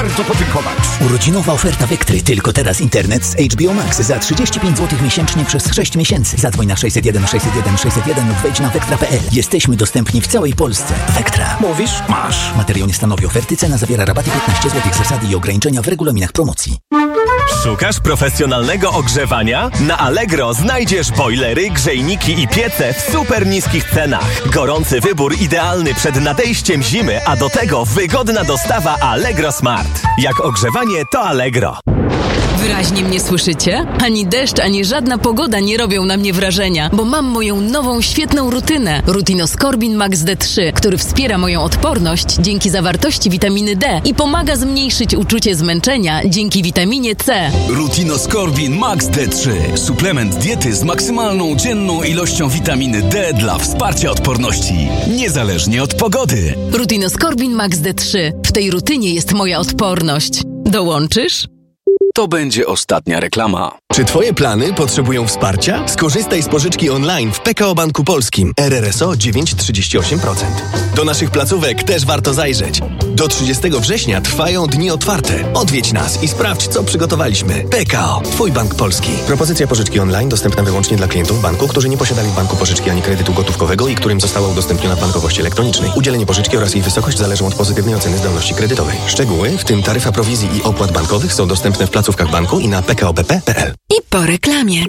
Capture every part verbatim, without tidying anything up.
bardzo podziękować. Urodzinowa oferta Vectry. Tylko teraz internet z H B O Max za trzydzieści pięć złotych miesięcznie przez sześć miesięcy. Zadzwoń na sześćset jeden sześćset jeden sześćset jeden lub wejdź na vectra kropka p l. Jesteśmy dostępni w całej Polsce. Vectra. Mówisz? Masz. Materiał nie stanowi oferty. Cena zawiera rabaty piętnaście złotych. Zasady i ograniczenia w regulaminach promocji. Szukasz profesjonalnego ogrzewania? Na Allegro znajdziesz bojlery, grzejniki i piece w super niskich cenach. Gorący wybór idealny przed nadejściem zimy, a do tego wygodna dostawa Allegro Smart. Jak ogrzewanie, to Allegro. Wyraźnie mnie słyszycie? Ani deszcz, ani żadna pogoda nie robią na mnie wrażenia, bo mam moją nową, świetną rutynę. Rutinoskorbin Max D trzy, który wspiera moją odporność dzięki zawartości witaminy D i pomaga zmniejszyć uczucie zmęczenia dzięki witaminie C. Rutinoskorbin Max D trzy. Suplement diety z maksymalną dzienną ilością witaminy D dla wsparcia odporności. Niezależnie od pogody. Rutinoskorbin Max D trzy. W tej rutynie jest moja odporność. Dołączysz? To będzie ostatnia reklama. Czy twoje plany potrzebują wsparcia? Skorzystaj z pożyczki online w P K O Banku Polskim. R R S O dziewięć przecinek trzydzieści osiem procent. Do naszych placówek też warto zajrzeć. Do trzydziestego września trwają dni otwarte. Odwiedź nas i sprawdź, co przygotowaliśmy. P K O. Twój bank polski. Propozycja pożyczki online dostępna wyłącznie dla klientów banku, którzy nie posiadali w banku pożyczki ani kredytu gotówkowego i którym została udostępniona w bankowości elektronicznej. Udzielenie pożyczki oraz jej wysokość zależą od pozytywnej oceny zdolności kredytowej. Szczegóły, w tym taryfa prowizji i opłat bankowych, są dostępne w placówkach banku i na p k o b p kropka p l. I po reklamie.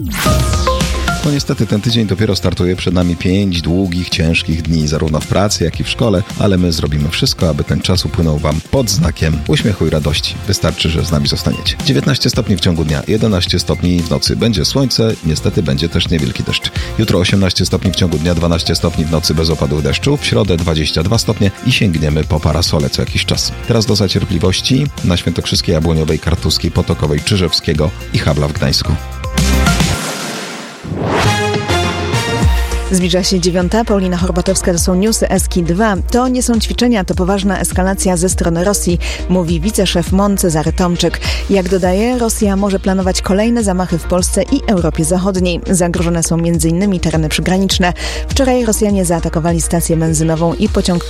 No niestety ten tydzień dopiero startuje, przed nami pięć długich, ciężkich dni, zarówno w pracy, jak i w szkole, ale my zrobimy wszystko, aby ten czas upłynął wam pod znakiem uśmiechu i radości. Wystarczy, że z nami zostaniecie. dziewiętnaście stopni w ciągu dnia, jedenaście stopni w nocy. Będzie słońce, niestety będzie też niewielki deszcz. Jutro osiemnaście stopni w ciągu dnia, dwanaście stopni w nocy bez opadów deszczu. W środę dwadzieścia dwa stopnie i sięgniemy po parasole co jakiś czas. Teraz doza cierpliwości na Świętokrzyskiej, Jabłoniowej, Kartuskiej, Potokowej, Czyżewskiego i Habla w Gdańsku. Zbliża się dziewiąta. Paulina Horbatowska, to są newsy Eski dwa. To nie są ćwiczenia, to poważna eskalacja ze strony Rosji, mówi wiceszef M O N Cezary Tomczyk. Jak dodaje, Rosja może planować kolejne zamachy w Polsce i Europie Zachodniej. Zagrożone są m.in. tereny przygraniczne. Wczoraj Rosjanie zaatakowali stację benzynową i pociąg